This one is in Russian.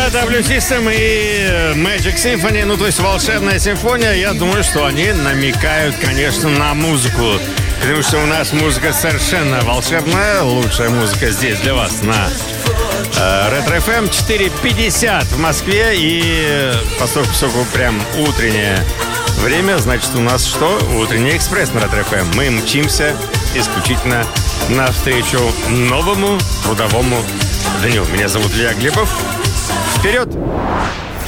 W System и Magic Symphony, ну то есть волшебная симфония, я думаю, что они намекают, конечно, на музыку. Потому что у нас музыка совершенно волшебная, лучшая музыка здесь для вас на Ретро FM 4:50 в Москве. И поскольку прям утреннее время, значит у нас что? Утренний экспресс на Ретро FM. Мы мчимся исключительно навстречу новому трудовому дню. Меня зовут Илья Глебов. Вперед!